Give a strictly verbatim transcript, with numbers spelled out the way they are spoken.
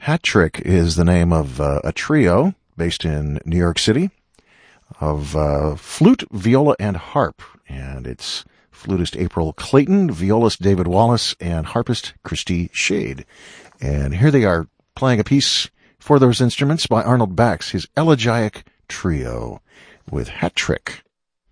Hat Trick is the name of uh, a trio based in New York City of uh, flute, viola, and harp. And it's flutist April Clayton, violist David Wallace, and harpist Christy Shade. And here they are playing a piece for those instruments by Arnold Bax, his Elegiac Trio with Hat Trick.